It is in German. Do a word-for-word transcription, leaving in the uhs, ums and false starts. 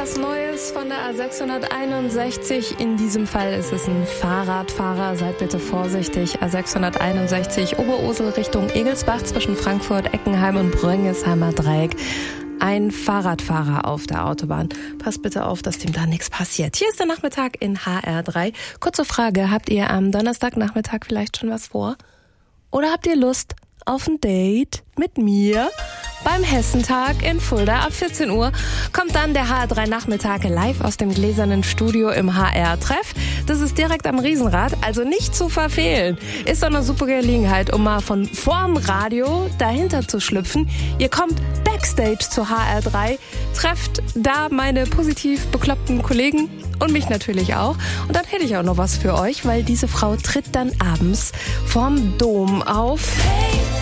was Neues von der A sechshunderteinundsechzig. In diesem Fall ist es ein Fahrradfahrer. Seid bitte vorsichtig. A sechshunderteinundsechzig Oberursel Richtung Egelsbach zwischen Frankfurt, Eckenheim und Bröngesheimer Dreieck. Ein Fahrradfahrer auf der Autobahn. Passt bitte auf, dass dem da nichts passiert. Hier ist der Nachmittag in H R drei. Kurze Frage, habt ihr am Donnerstagnachmittag vielleicht schon was vor? Oder habt ihr Lust auf ein Date mit mir? Beim Hessentag in Fulda ab vierzehn Uhr kommt dann der H R drei Nachmittag live aus dem gläsernen Studio im H R-Treff. Das ist direkt am Riesenrad, also nicht zu verfehlen. Ist doch eine super Gelegenheit, um mal von vorm Radio dahinter zu schlüpfen. Ihr kommt Backstage zu H R drei, trefft da meine positiv bekloppten Kollegen und mich natürlich auch. Und dann hätte ich auch noch was für euch, weil diese Frau tritt dann abends vorm Dom auf. Hey.